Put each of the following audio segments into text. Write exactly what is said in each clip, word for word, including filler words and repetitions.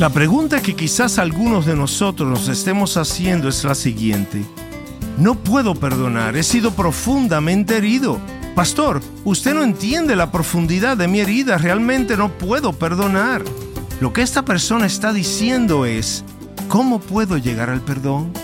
La pregunta que quizás algunos de nosotros nos estemos haciendo es la siguiente: no puedo perdonar, he sido profundamente herido. Pastor, usted no entiende la profundidad de mi herida, realmente no puedo perdonar. Lo que esta persona está diciendo es: ¿cómo puedo llegar al perdón?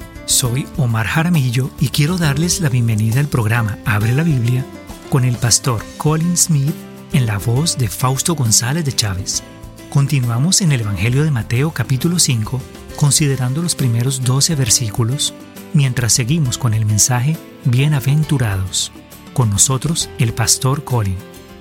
Soy Omar Jaramillo y quiero darles la bienvenida al programa Abre la Biblia con el pastor Colin Smith en la voz de Fausto González de Chávez. Continuamos en el Evangelio de Mateo capítulo cinco, considerando los primeros doce versículos, mientras seguimos con el mensaje Bienaventurados. Con nosotros, el pastor Colin.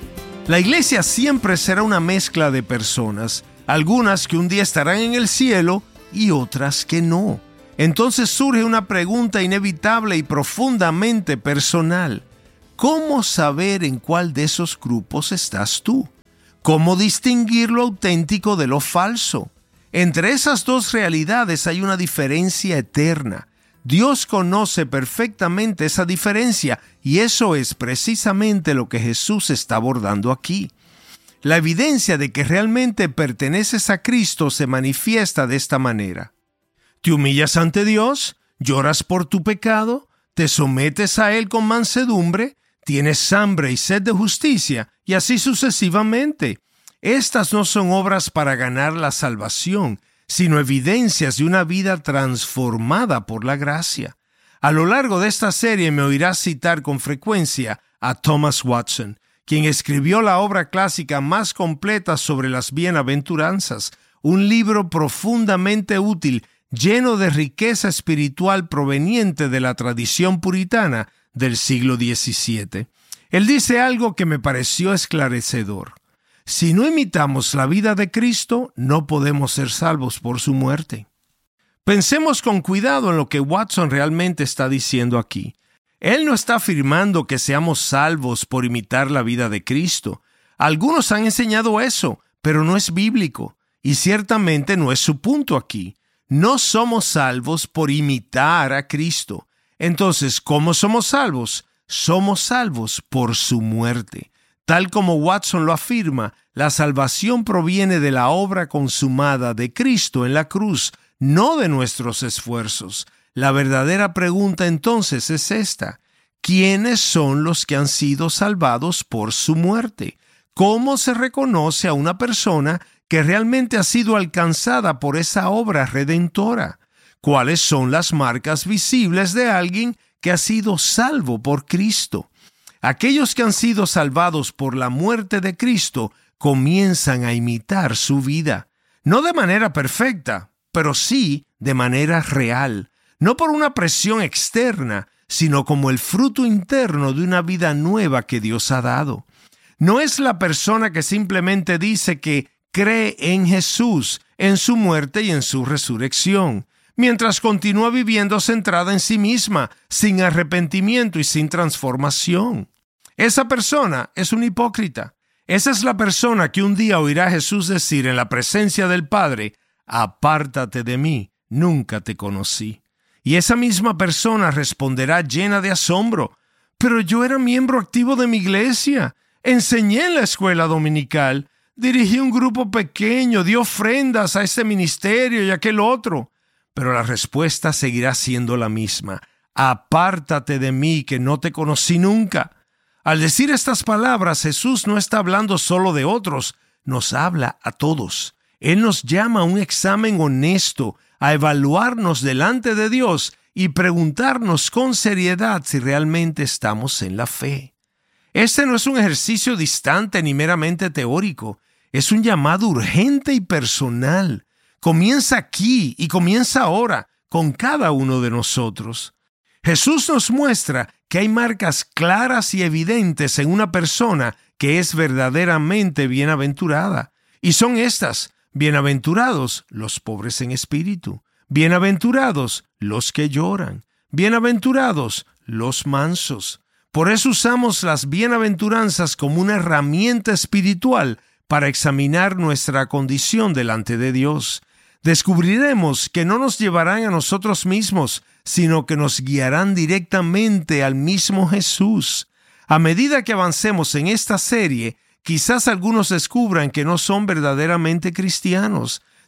La iglesia siempre será una mezcla de personas, algunas que un día estarán en el cielo y otras que no. Entonces surge una pregunta inevitable y profundamente personal: ¿cómo saber en cuál de esos grupos estás tú? ¿Cómo distinguir lo auténtico de lo falso? Entre esas dos realidades hay una diferencia eterna. Dios conoce perfectamente esa diferencia y eso es precisamente lo que Jesús está abordando aquí. La evidencia de que realmente perteneces a Cristo se manifiesta de esta manera. ¿Te humillas ante Dios? ¿Lloras por tu pecado? ¿Te sometes a Él con mansedumbre? ¿Tienes hambre y sed de justicia? Y así sucesivamente. Estas no son obras para ganar la salvación, sino evidencias de una vida transformada por la gracia. A lo largo de esta serie me oirás citar con frecuencia a Thomas Watson, quien escribió la obra clásica más completa sobre las bienaventuranzas, un libro profundamente útil, lleno de riqueza espiritual proveniente de la tradición puritana del siglo diecisiete. Él dice algo que me pareció esclarecedor. Si no imitamos la vida de Cristo, no podemos ser salvos por su muerte. Pensemos con cuidado en lo que Watson realmente está diciendo aquí. Él no está afirmando que seamos salvos por imitar la vida de Cristo. Algunos han enseñado eso, pero no es bíblico, y ciertamente no es su punto aquí. No somos salvos por imitar a Cristo. Entonces, ¿cómo somos salvos? Somos salvos por su muerte. Tal como Watson lo afirma, la salvación proviene de la obra consumada de Cristo en la cruz, no de nuestros esfuerzos. La verdadera pregunta entonces es esta: ¿quiénes son los que han sido salvados por su muerte? ¿Cómo se reconoce a una persona que realmente ha sido alcanzada por esa obra redentora? ¿Cuáles son las marcas visibles de alguien que ha sido salvo por Cristo? Aquellos que han sido salvados por la muerte de Cristo comienzan a imitar su vida, no de manera perfecta, pero sí de manera real, no por una presión externa, sino como el fruto interno de una vida nueva que Dios ha dado. No es la persona que simplemente dice que cree en Jesús, en su muerte y en su resurrección, mientras continúa viviendo centrada en sí misma, sin arrepentimiento y sin transformación. Esa persona es un hipócrita. Esa es la persona que un día oirá a Jesús decir en la presencia del Padre: «Apártate de mí, nunca te conocí». Y esa misma persona responderá llena de asombro: «Pero yo era miembro activo de mi iglesia, enseñé en la escuela dominical, dirigí un grupo pequeño, di ofrendas a este ministerio y a aquel otro». Pero la respuesta seguirá siendo la misma: «Apártate de mí, que no te conocí nunca». Al decir estas palabras, Jesús no está hablando solo de otros, nos habla a todos. Él nos llama a un examen honesto, a evaluarnos delante de Dios y preguntarnos con seriedad si realmente estamos en la fe. Este no es un ejercicio distante ni meramente teórico, es un llamado urgente y personal. Comienza aquí y comienza ahora con cada uno de nosotros. Jesús nos muestra que hay marcas claras y evidentes en una persona que es verdaderamente bienaventurada. Y son estas: bienaventurados los pobres en espíritu, bienaventurados los que lloran, bienaventurados los mansos. Por eso usamos las bienaventuranzas como una herramienta espiritual para examinar nuestra condición delante de Dios. Descubriremos que no nos llevarán a nosotros mismos, sino que nos guiarán directamente al mismo Jesús. A medida que avancemos en esta serie, quizás algunos descubran que no son verdaderamente cristianos.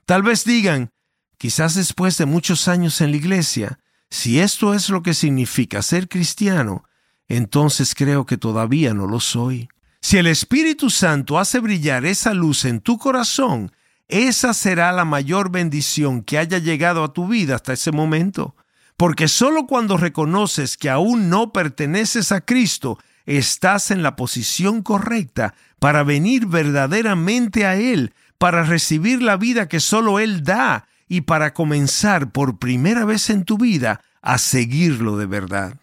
Tal vez digan, quizás después de muchos años en la iglesia, si esto es lo que significa ser cristiano, entonces creo que todavía no lo soy. Si el Espíritu Santo hace brillar esa luz en tu corazón, esa será la mayor bendición que haya llegado a tu vida hasta ese momento. Porque solo cuando reconoces que aún no perteneces a Cristo, estás en la posición correcta para venir verdaderamente a Él, para recibir la vida que solo Él da y para comenzar por primera vez en tu vida a seguirlo de verdad.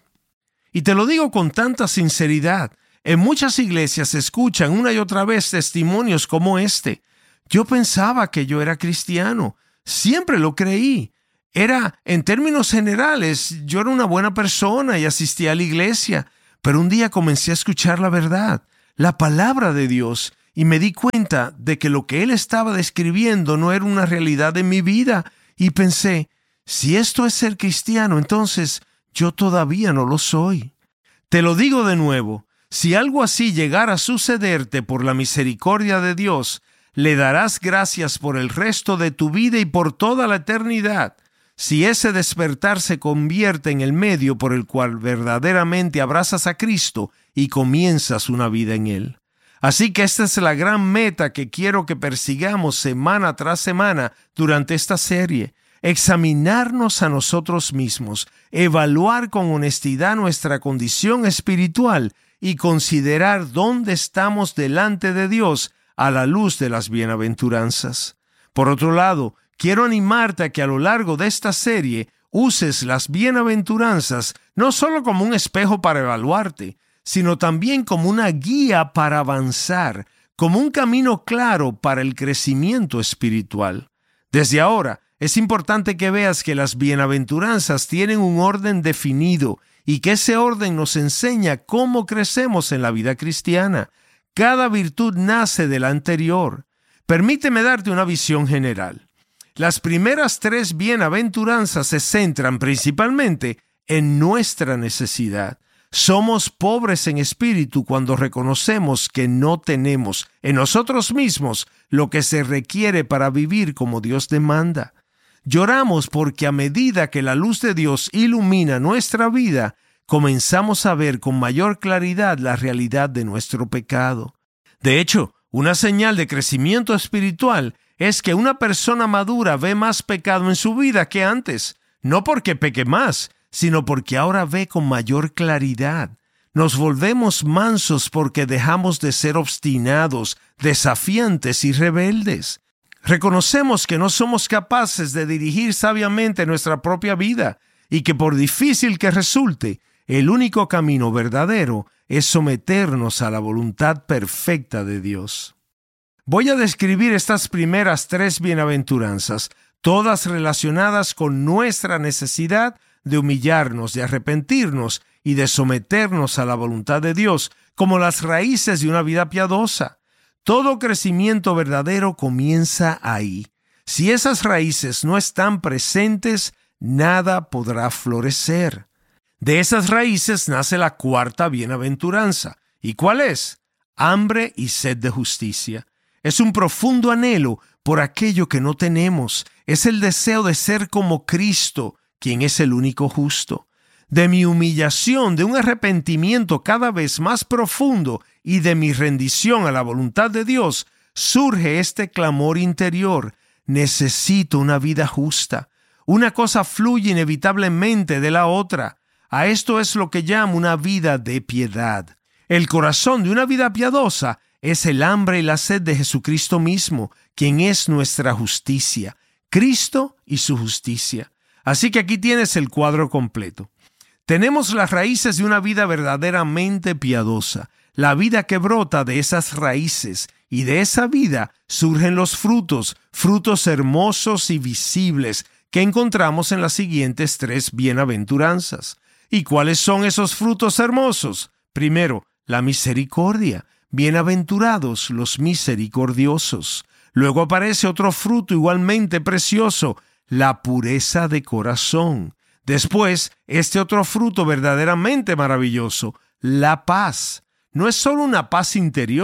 Y te lo digo con tanta sinceridad. En muchas iglesias se escuchan una y otra vez testimonios como este. Yo pensaba que yo era cristiano. Siempre lo creí. Era, en términos generales, yo era una buena persona y asistía a la iglesia. Pero un día comencé a escuchar la verdad, la palabra de Dios, y me di cuenta de que lo que Él estaba describiendo no era una realidad en mi vida. Y pensé, si esto es ser cristiano, entonces yo todavía no lo soy. Te lo digo de nuevo, si algo así llegara a sucederte por la misericordia de Dios, le darás gracias por el resto de tu vida y por toda la eternidad. Si ese despertar se convierte en el medio por el cual verdaderamente abrazas a Cristo y comienzas una vida en Él. Así que esta es la gran meta que quiero que persigamos semana tras semana durante esta serie. Examinarnos a nosotros mismos, evaluar con honestidad nuestra condición espiritual y considerar dónde estamos delante de Dios a la luz de las bienaventuranzas. Por otro lado, quiero animarte a que a lo largo de esta serie uses las bienaventuranzas no solo como un espejo para evaluarte, sino también como una guía para avanzar, como un camino claro para el crecimiento espiritual. Desde ahora, es importante que veas que las bienaventuranzas tienen un orden definido y que ese orden nos enseña cómo crecemos en la vida cristiana. Cada virtud nace de la anterior. Permíteme darte una visión general. Las primeras tres bienaventuranzas se centran principalmente en nuestra necesidad. Somos pobres en espíritu cuando reconocemos que no tenemos en nosotros mismos lo que se requiere para vivir como Dios demanda. Lloramos porque a medida que la luz de Dios ilumina nuestra vida, comenzamos a ver con mayor claridad la realidad de nuestro pecado. De hecho, una señal de crecimiento espiritual es que una persona madura ve más pecado en su vida que antes, no porque peque más, sino porque ahora ve con mayor claridad. Nos volvemos mansos porque dejamos de ser obstinados, desafiantes y rebeldes. Reconocemos que no somos capaces de dirigir sabiamente nuestra propia vida y que por difícil que resulte, el único camino verdadero es someternos a la voluntad perfecta de Dios. Voy a describir estas primeras tres bienaventuranzas, todas relacionadas con nuestra necesidad de humillarnos, de arrepentirnos y de someternos a la voluntad de Dios, como las raíces de una vida piadosa. Todo crecimiento verdadero comienza ahí. Si esas raíces no están presentes, nada podrá florecer. De esas raíces nace la cuarta bienaventuranza. ¿Y cuál es? Hambre y sed de justicia. Es un profundo anhelo por aquello que no tenemos. Es el deseo de ser como Cristo, quien es el único justo. De mi humillación, de un arrepentimiento cada vez más profundo y de mi rendición a la voluntad de Dios, surge este clamor interior. Necesito una vida justa. Una cosa fluye inevitablemente de la otra. A esto es lo que llamo una vida de piedad. El corazón de una vida piadosa es el hambre y la sed de Jesucristo mismo, quien es nuestra justicia. Cristo y su justicia. Así que aquí tienes el cuadro completo. Tenemos las raíces de una vida verdaderamente piadosa, la vida que brota de esas raíces, y de esa vida surgen los frutos, frutos hermosos y visibles que encontramos en las siguientes tres bienaventuranzas. ¿Y cuáles son esos frutos hermosos? Primero, la misericordia. Bienaventurados los misericordiosos. Luego aparece otro fruto igualmente precioso, la pureza de corazón. Después, este otro fruto verdaderamente maravilloso, la paz. No es solo una paz interior,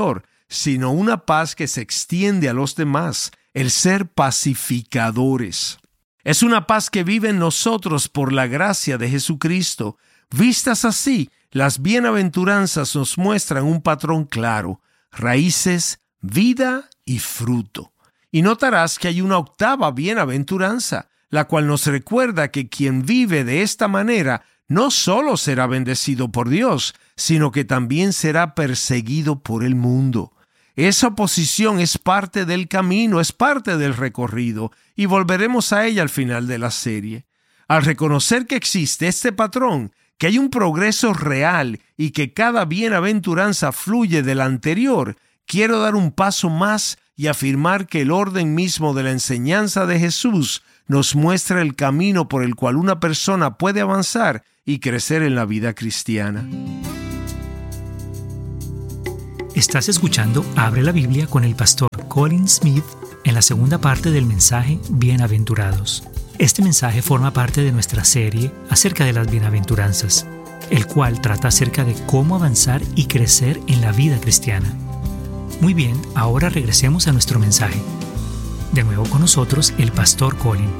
sino una paz que se extiende a los demás, el ser pacificadores. Es una paz que vive en nosotros por la gracia de Jesucristo. Vistas así, las bienaventuranzas nos muestran un patrón claro: raíces, vida y fruto. Y notarás que hay una octava bienaventuranza, la cual nos recuerda que quien vive de esta manera no solo será bendecido por Dios, sino que también será perseguido por el mundo. Esa oposición es parte del camino, es parte del recorrido, y volveremos a ella al final de la serie. Al reconocer que existe este patrón, que hay un progreso real y que cada bienaventuranza fluye de la anterior, quiero dar un paso más y afirmar que el orden mismo de la enseñanza de Jesús nos muestra el camino por el cual una persona puede avanzar y crecer en la vida cristiana. Estás escuchando Abre la Biblia con el pastor Colin Smith en la segunda parte del mensaje Bienaventurados. Este mensaje forma parte de nuestra serie acerca de las bienaventuranzas, el cual trata acerca de cómo avanzar y crecer en la vida cristiana. Muy bien, ahora regresemos a nuestro mensaje. De nuevo con nosotros el pastor Colin.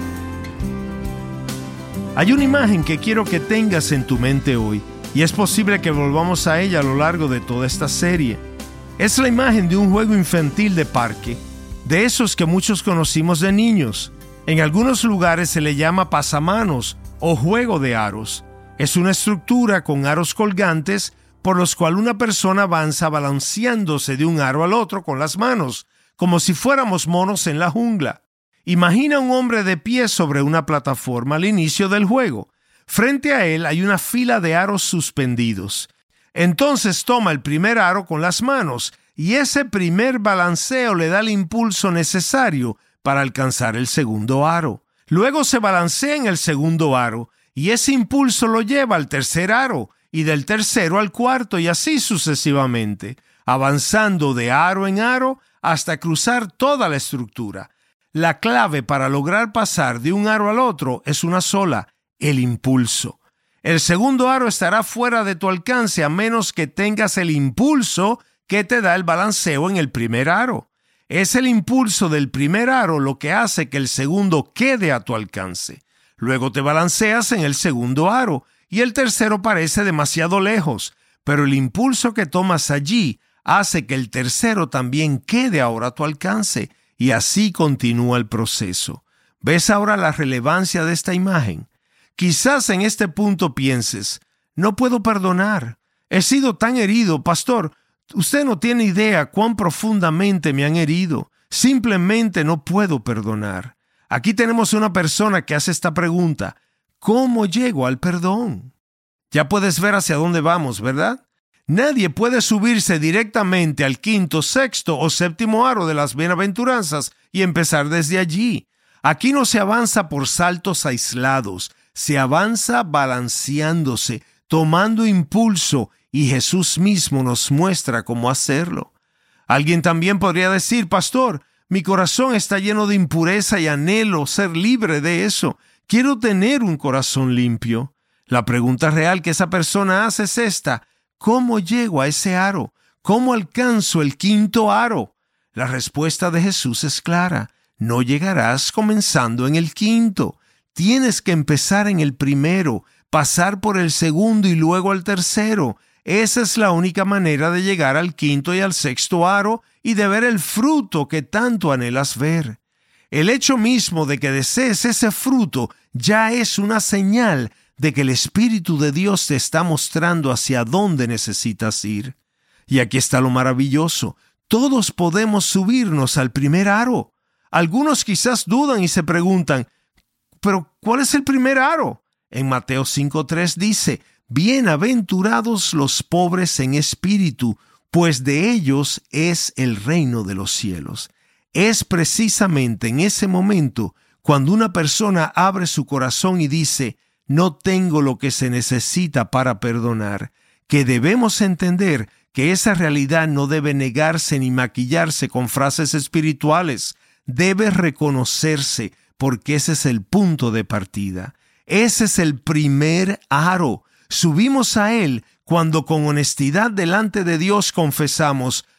Hay una imagen que quiero que tengas en tu mente hoy, y es posible que volvamos a ella a lo largo de toda esta serie. Es la imagen de un juego infantil de parque, de esos que muchos conocimos de niños. En algunos lugares se le llama pasamanos o juego de aros. Es una estructura con aros colgantes por los cuales una persona avanza balanceándose de un aro al otro con las manos, como si fuéramos monos en la jungla. Imagina un hombre de pie sobre una plataforma al inicio del juego. Frente a él hay una fila de aros suspendidos. Entonces toma el primer aro con las manos y ese primer balanceo le da el impulso necesario para alcanzar el segundo aro. Luego se balancea en el segundo aro y ese impulso lo lleva al tercer aro y del tercero al cuarto y así sucesivamente, avanzando de aro en aro hasta cruzar toda la estructura. La clave para lograr pasar de un aro al otro es una sola: el impulso. El segundo aro estará fuera de tu alcance a menos que tengas el impulso que te da el balanceo en el primer aro. Es el impulso del primer aro lo que hace que el segundo quede a tu alcance. Luego te balanceas en el segundo aro y el tercero parece demasiado lejos, pero el impulso que tomas allí hace que el tercero también quede ahora a tu alcance y así continúa el proceso. ¿Ves ahora la relevancia de esta imagen? Quizás en este punto pienses: no puedo perdonar. He sido tan herido, pastor. Usted no tiene idea cuán profundamente me han herido. Simplemente no puedo perdonar. Aquí tenemos una persona que hace esta pregunta: ¿cómo llego al perdón? Ya puedes ver hacia dónde vamos, ¿verdad? Nadie puede subirse directamente al quinto, sexto o séptimo aro de las bienaventuranzas y empezar desde allí. Aquí no se avanza por saltos aislados. Se avanza balanceándose, tomando impulso, y Jesús mismo nos muestra cómo hacerlo. Alguien también podría decir: pastor, mi corazón está lleno de impureza y anhelo ser libre de eso. Quiero tener un corazón limpio. La pregunta real que esa persona hace es esta: ¿cómo llego a ese aro? ¿Cómo alcanzo el quinto aro? La respuesta de Jesús es clara: no llegarás comenzando en el quinto. Tienes que empezar en el primero, pasar por el segundo y luego al tercero. Esa es la única manera de llegar al quinto y al sexto aro y de ver el fruto que tanto anhelas ver. El hecho mismo de que desees ese fruto ya es una señal de que el Espíritu de Dios te está mostrando hacia dónde necesitas ir. Y aquí está lo maravilloso: todos podemos subirnos al primer aro. Algunos quizás dudan y se preguntan: ¿pero cuál es el primer aro? En Mateo cinco tres dice: bienaventurados los pobres en espíritu, pues de ellos es el reino de los cielos. Es precisamente en ese momento cuando una persona abre su corazón y dice: no tengo lo que se necesita para perdonar, que debemos entender que esa realidad no debe negarse ni maquillarse con frases espirituales. Debe reconocerse, porque ese es el punto de partida. Ese es el primer aro. Subimos a él cuando con honestidad delante de Dios confesamos: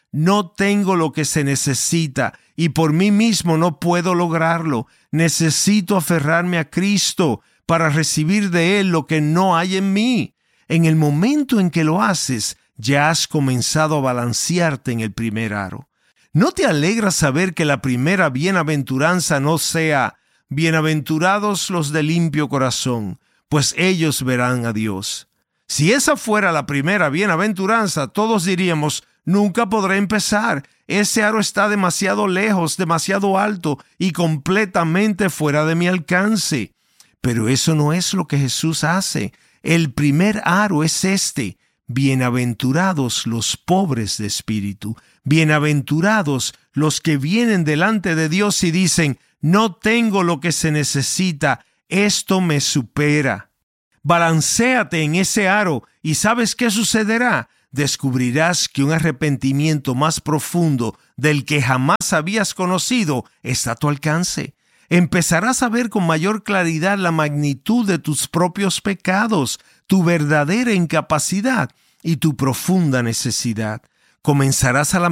no tengo lo que se necesita y por mí mismo no puedo lograrlo. Necesito aferrarme a Cristo para recibir de Él lo que no hay en mí. En el momento en que lo haces, ya has comenzado a balancearte en el primer aro. ¿No te alegra saber que la primera bienaventuranza no sea bienaventurados los de limpio corazón, pues ellos verán a Dios? Si esa fuera la primera bienaventuranza, todos diríamos, nunca podré empezar. Ese aro está demasiado lejos, demasiado alto y completamente fuera de mi alcance. Pero eso no es lo que Jesús hace. El primer aro es este: bienaventurados los pobres de espíritu, bienaventurados los que vienen delante de Dios y dicen, no tengo lo que se necesita, esto me supera. Balanceate en ese aro y ¿sabes qué sucederá? Descubrirás que un arrepentimiento más profundo del que jamás habías conocido está a tu alcance. Empezarás a ver con mayor claridad la magnitud de tus propios pecados, tu verdadera incapacidad y tu profunda necesidad. Comenzarás a